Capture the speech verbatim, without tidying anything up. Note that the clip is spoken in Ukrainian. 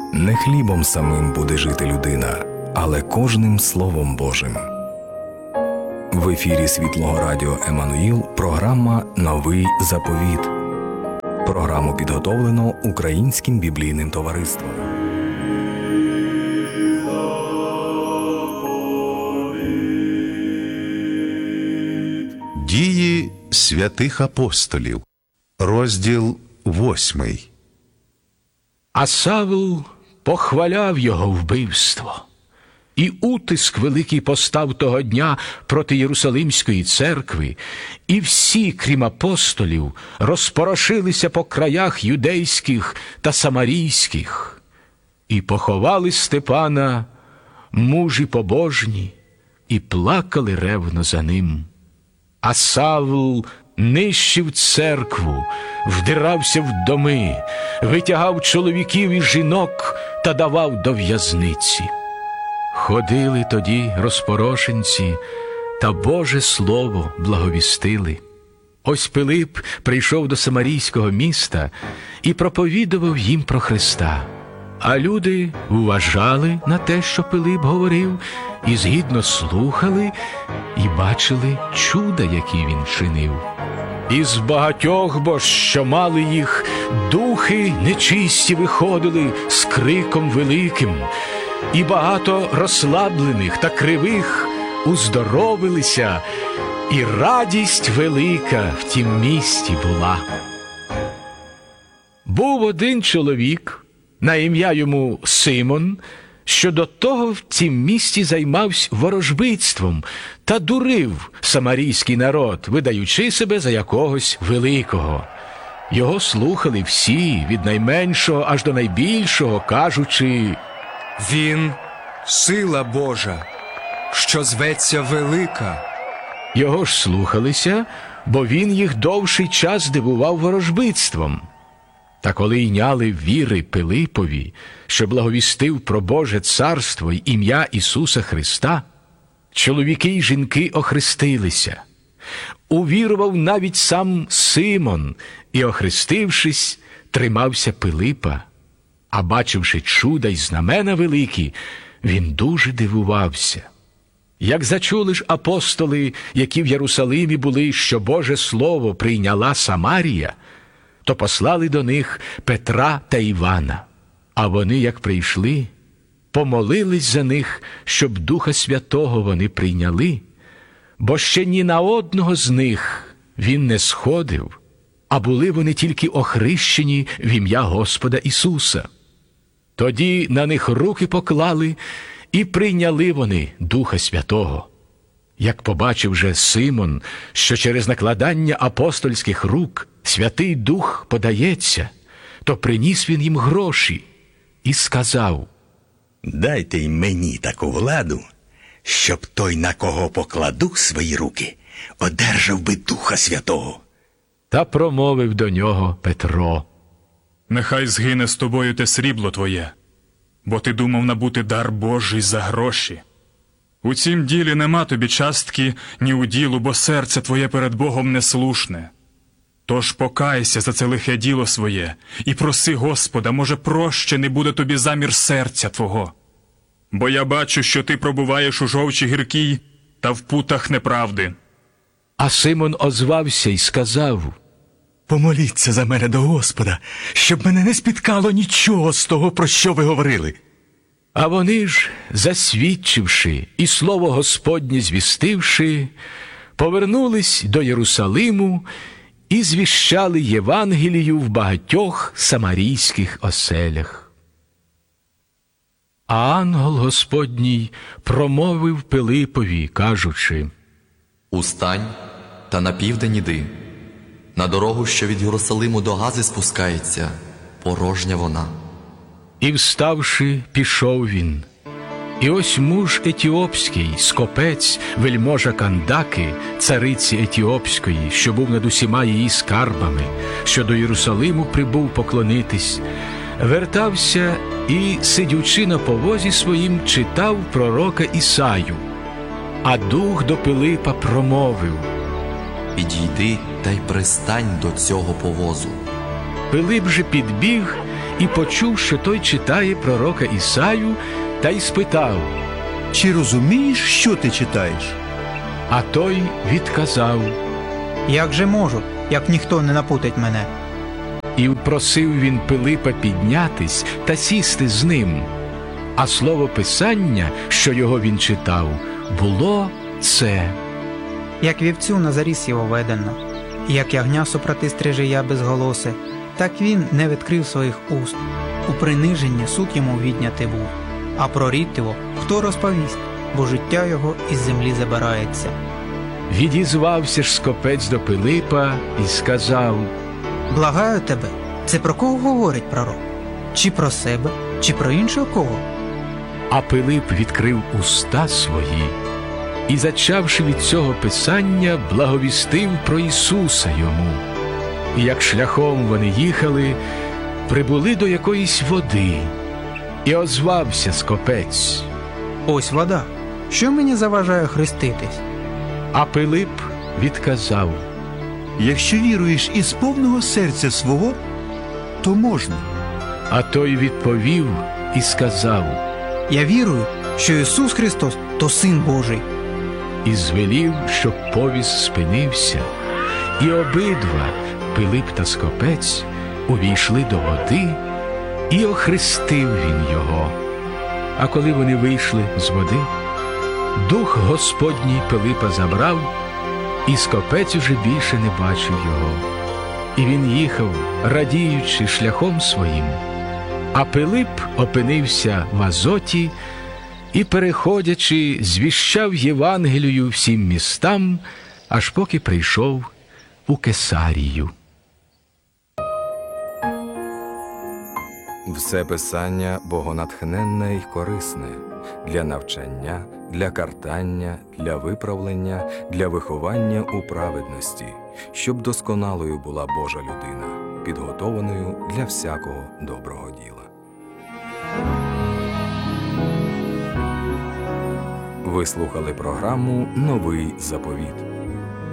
Не хлібом самим буде жити людина, але кожним Словом Божим. В ефірі Світлого Радіо Еммануїл програма «Новий заповіт». Програму підготовлено Українським біблійним товариством. Дії святих апостолів. Розділ восьмий. А Савл похваляв його вбивство. І утиск великий постав того дня проти Єрусалимської церкви, і всі, крім апостолів, розпорошилися по краях юдейських та самарійських. І поховали Степана мужі побожні, і плакали ревно за ним. А Савл нищив церкву, вдирався в доми, витягав чоловіків і жінок та давав до в'язниці. Ходили тоді розпорошенці, та Боже Слово благовістили. Ось Пилип прийшов до самарійського міста і проповідував їм про Христа. А люди вважали на те, що Пилип говорив, і згідно слухали, і бачили чуда, які він чинив. Із багатьох бо, що мали їх, духи нечисті виходили з криком великим, і багато розслаблених та кривих уздоровилися, і радість велика в тім місті була. Був один чоловік, на ім'я йому Симон, що до того в цім місті займався ворожбитством та дурив самарійський народ, видаючи себе за якогось великого. Його слухали всі, від найменшого аж до найбільшого, кажучи: «Він – сила Божа, що зветься велика». Його ж слухалися, бо він їх довший час дивував ворожбитством. Та коли йняли віри Пилипові, що благовістив про Боже царство й ім'я Ісуса Христа, чоловіки й жінки охрестилися. Увірував навіть сам Симон і, охрестившись, тримався Пилипа. А бачивши чуда й знамена великі, він дуже дивувався. Як зачули ж апостоли, які в Єрусалимі були, що Боже Слово прийняла Самарія, то послали до них Петра та Івана. А вони, як прийшли, помолились за них, щоб Духа Святого вони прийняли, бо ще ні на одного з них він не сходив, а були вони тільки охрещені в ім'я Господа Ісуса. Тоді на них руки поклали, і прийняли вони Духа Святого. Як побачив же Симон, що через накладання апостольських рук Святий Дух подається, то приніс він їм гроші і сказав: «Дайте й мені таку владу, щоб той, на кого покладу свої руки, одержав би Духа Святого». Та промовив до нього Петро: «Нехай згине з тобою те срібло твоє, бо ти думав набути дар Божий за гроші. У цім ділі нема тобі частки ні уділу, бо серце твоє перед Богом неслушне. Тож покайся за це лихе діло своє і проси Господа, може, проще не буде тобі замір серця твого. Бо я бачу, що ти пробуваєш у жовчі гіркій та в путах неправди». А Симон озвався й сказав: «Помоліться за мене до Господа, щоб мене не спіткало нічого з того, про що ви говорили». А вони ж, засвідчивши і слово Господнє звістивши, повернулись до Єрусалиму і звіщали Євангелію в багатьох самарійських оселях. А ангел Господній промовив Пилипові, кажучи: «Устань та на південь іди. На дорогу, що від Єрусалиму до Гази спускається, порожня вона». І, вставши, пішов він. І ось муж етіопський, скопець, вельможа Кандаки, цариці етіопської, що був над усіма її скарбами, що до Єрусалиму прибув поклонитись, вертався і, сидючи на повозі своїм, читав пророка Ісаю. А дух до Пилипа промовив: «Підійди та й пристань до цього повозу». Пилип же підбіг і почув, що той читає пророка Ісаю, та й спитав. Чи розумієш, що ти читаєш? А той відказав. Як же можу, як ніхто не напутить мене? І просив він Пилипа піднятись та сісти з ним. А слово Писання, що його він читав, було це. Як вівцю на заріс його ведено, і як ягня супроти стрижия безголосе, так він не відкрив своїх уст. У приниженні суд йому віднятий був, а про рід його хто розповість, бо життя його із землі забирається. Відізвався ж скопець до Пилипа і сказав. Благаю тебе, це про кого говорить пророк? Чи про себе, чи про іншого кого? А Пилип відкрив уста свої і, зачавши від цього писання, благовістив про Ісуса йому. І як шляхом вони їхали, прибули до якоїсь води, і озвався скопець. Ось вода. Що мені заважає хреститись? А Пилип відказав. Якщо віруєш із повного серця свого, то можна. А той відповів і сказав. Я вірую, що Ісус Христос – то Син Божий. І звелів, щоб повіз спинився, і обидва, Пилип та скопець, увійшли до води, і охрестив він його. А коли вони вийшли з води, Дух Господній Пилипа забрав, і скопець уже більше не бачив його. І він їхав, радіючи шляхом своїм. А Пилип опинився в Азоті і, переходячи, звіщав Євангелію всім містам, аж поки прийшов у Кесарію. Все писання богонатхненне й корисне для навчання, для картання, для виправлення, для виховання у праведності, щоб досконалою була Божа людина, підготованою для всякого доброго діла. Ви слухали програму «Новий заповіт».